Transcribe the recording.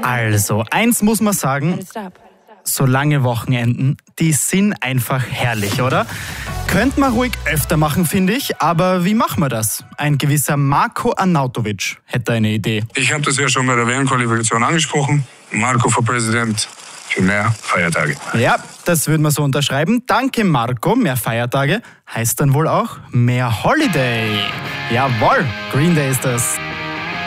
Also, eins muss man sagen, so lange Wochenenden, die sind einfach herrlich, oder? Könnte man ruhig öfter machen, finde ich, aber wie machen wir das? Ein gewisser Marko Arnautovic hätte eine Idee. Ich habe das ja schon bei der WM-Qualifikation angesprochen. Marko für Präsident für mehr Feiertage. Ja, das würden wir so unterschreiben. Danke, Marko. Mehr Feiertage heißt dann wohl auch mehr Holiday. Jawohl, Green Day ist das.